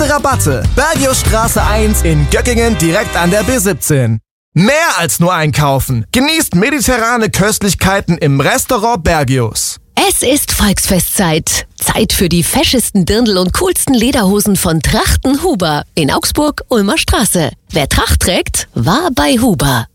Große Rabatte. Bergiusstraße 1 in Göckingen direkt an der B17. Mehr als nur einkaufen. Genießt mediterrane Köstlichkeiten im Restaurant Bergius. Es ist Volksfestzeit. Zeit für die feschesten Dirndl und coolsten Lederhosen von Trachten Huber in Augsburg, Ulmer Straße. Wer Tracht trägt, war bei Huber.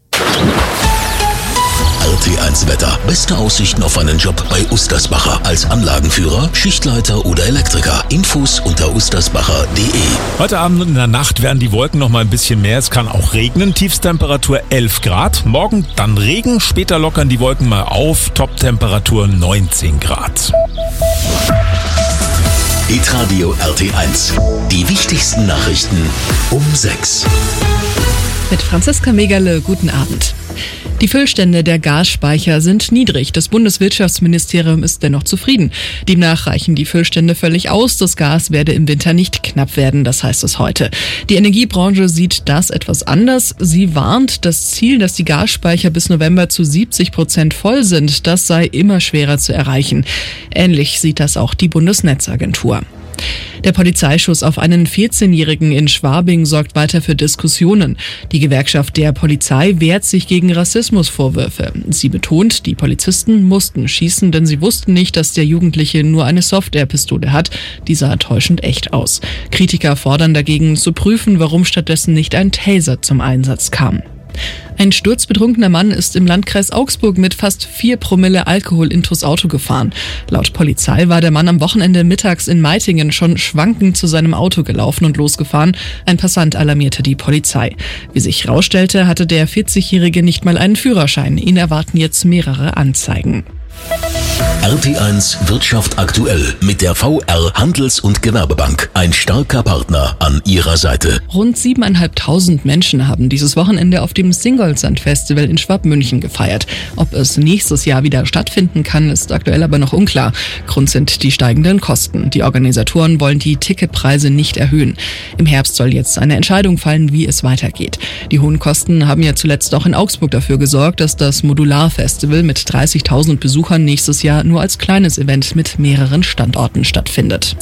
RT1 Wetter. Beste Aussichten auf einen Job bei Ustersbacher. Als Anlagenführer, Schichtleiter oder Elektriker. Infos unter ustersbacher.de. Heute Abend und in der Nacht werden die Wolken noch mal ein bisschen mehr. Es kann auch regnen. Tiefstemperatur 11 Grad. Morgen dann Regen. Später lockern die Wolken mal auf. Toptemperatur 19 Grad. Hitradio RT1. Die wichtigsten Nachrichten um 6. Mit Franziska Megerle, guten Abend. Die Füllstände der Gasspeicher sind niedrig. Das Bundeswirtschaftsministerium ist dennoch zufrieden. Demnach reichen die Füllstände völlig aus. Das Gas werde im Winter nicht knapp werden, das heißt es heute. Die Energiebranche sieht das etwas anders. Sie warnt, das Ziel, dass die Gasspeicher bis November zu 70% voll sind, das sei immer schwerer zu erreichen. Ähnlich sieht das auch die Bundesnetzagentur. Der Polizeischuss auf einen 14-Jährigen in Schwabing sorgt weiter für Diskussionen. Die Gewerkschaft der Polizei wehrt sich gegen Rassismusvorwürfe. Sie betont, die Polizisten mussten schießen, denn sie wussten nicht, dass der Jugendliche nur eine Software-Pistole hat. Die sah täuschend echt aus. Kritiker fordern dagegen zu prüfen, warum stattdessen nicht ein Taser zum Einsatz kam. Ein sturzbetrunkener Mann ist im Landkreis Augsburg mit fast 4 Promille Alkohol intus Auto gefahren. Laut Polizei war der Mann am Wochenende mittags in Meitingen schon schwankend zu seinem Auto gelaufen und losgefahren. Ein Passant alarmierte die Polizei. Wie sich herausstellte, hatte der 40-Jährige nicht mal einen Führerschein. Ihn erwarten jetzt mehrere Anzeigen. RT1 Wirtschaft aktuell mit der VR Handels- und Gewerbebank. Ein starker Partner an ihrer Seite. Rund 7.500 Menschen haben dieses Wochenende auf dem Singolsand Festival in Schwabmünchen gefeiert. Ob es nächstes Jahr wieder stattfinden kann, ist aktuell aber noch unklar. Grund sind die steigenden Kosten. Die Organisatoren wollen die Ticketpreise nicht erhöhen. Im Herbst soll jetzt eine Entscheidung fallen, wie es weitergeht. Die hohen Kosten haben ja zuletzt auch in Augsburg dafür gesorgt, dass das Modular-Festival mit 30.000 Besuchern nächstes Jahr nur als kleines Event mit mehreren Standorten stattfindet.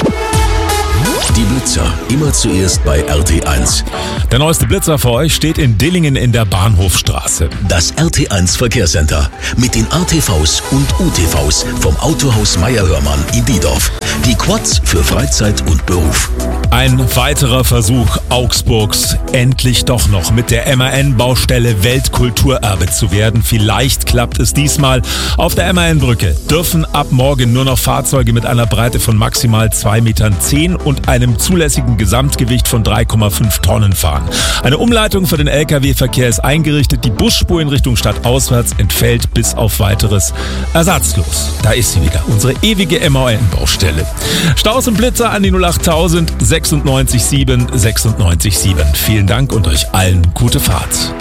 Die Blitzer, immer zuerst bei RT1. Der neueste Blitzer für euch steht in Dillingen in der Bahnhofstraße. Das RT1 Verkehrscenter mit den ATVs und UTVs vom Autohaus Meier-Hörmann in Diedorf. Die Quads für Freizeit und Beruf. Ein weiterer Versuch Augsburgs, endlich doch noch mit der MAN-Baustelle Weltkulturerbe zu werden. Vielleicht klappt es diesmal. Auf der MAN-Brücke dürfen ab morgen nur noch Fahrzeuge mit einer Breite von maximal 2,10 Metern und einem zulässigen Gesamtgewicht von 3,5 Tonnen fahren. Eine Umleitung für den Lkw-Verkehr ist eingerichtet. Die Busspur in Richtung Stadtauswärts entfällt bis auf weiteres ersatzlos. Da ist sie wieder, unsere ewige MAN-Baustelle. Staus und Blitzer an die 08000 96 96 7. Vielen Dank und euch allen gute Fahrt.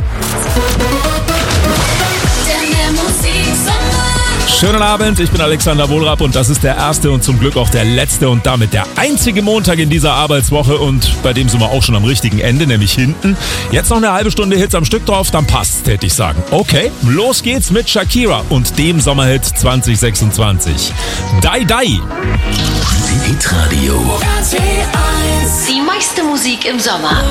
Schönen Abend, ich bin Alexander Wohlrapp und das ist der erste und zum Glück auch der letzte und damit der einzige Montag in dieser Arbeitswoche und bei dem sind wir auch schon am richtigen Ende, nämlich hinten. Jetzt noch eine halbe Stunde Hits am Stück drauf, dann passt's, hätte ich sagen. Okay, los geht's mit Shakira und dem Sommerhit 2026. Die Die. Hitradio. Die meiste Musik im Sommer.